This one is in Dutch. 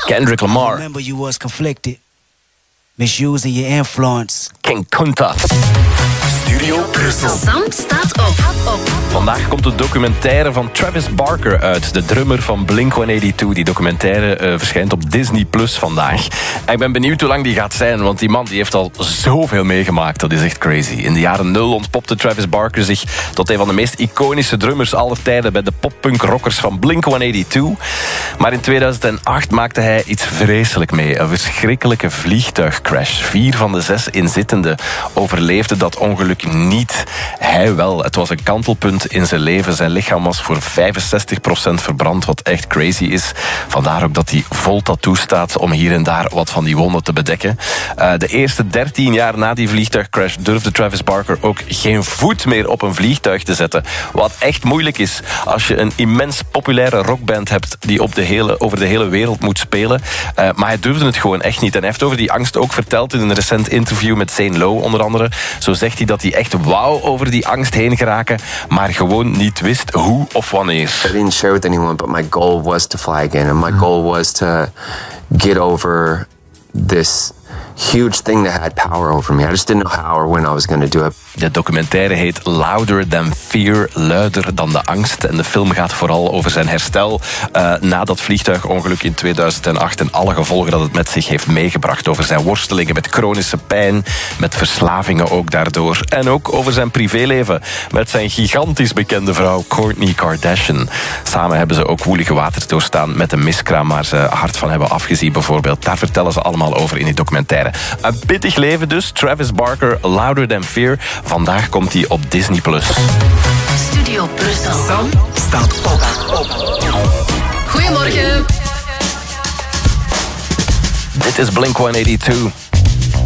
Kendrick Lamar. Remember you was conflicted. Misusing your influence. King Kunta. Studio Brussel. Sam staat op. Vandaag komt de documentaire van Travis Barker uit. De drummer van Blink-182. Die documentaire verschijnt op Disney Plus vandaag. En ik ben benieuwd hoe lang die gaat zijn. Want die man die heeft al zoveel meegemaakt. Dat is echt crazy. In de jaren 0 ontpopte Travis Barker zich tot een van de meest iconische drummers aller tijden bij de pop-punk rockers van Blink-182. Maar in 2008 maakte hij iets vreselijk mee. Een verschrikkelijke vliegtuigcrash. 4 van de 6 inzittenden overleefden dat ongeluk niet. Hij wel. Het was een kantelpunt in zijn leven. Zijn lichaam was voor 65% verbrand, wat echt crazy is. Vandaar ook dat hij vol tattoo staat om hier en daar wat van die wonden te bedekken. De eerste 13 jaar na die vliegtuigcrash durfde Travis Barker ook geen voet meer op een vliegtuig te zetten. Wat echt moeilijk is als je een immens populaire rockband hebt die over de hele wereld moet spelen. Maar hij durfde het gewoon echt niet. En hij heeft over die angst ook verteld in een recent interview met Zane Lowe onder andere. Zo zegt hij dat hij echt wou over die angst heen geraken, maar gewoon niet wist hoe of wanneer. I didn't share with anyone, but my goal was to fly again. And my goal was to get over this huge thing that had power over me. I just didn't know how or when I was going to do it. De documentaire heet Louder Than Fear, luider dan de angst. En de film gaat vooral over zijn herstel na dat vliegtuigongeluk in 2008 en alle gevolgen dat het met zich heeft meegebracht. Over zijn worstelingen met chronische pijn, met verslavingen ook daardoor. En ook over zijn privéleven met zijn gigantisch bekende vrouw Kourtney Kardashian. Samen hebben ze ook woelige waters doorstaan met een miskraam waar ze hard van hebben afgezien bijvoorbeeld. Daar vertellen ze allemaal over in die documentaire. Een pittig leven dus. Travis Barker, Louder Than Fear. Vandaag komt hij op Disney Plus. Studio Brussel. Sam staat op. Goedemorgen. Dit is Blink-182.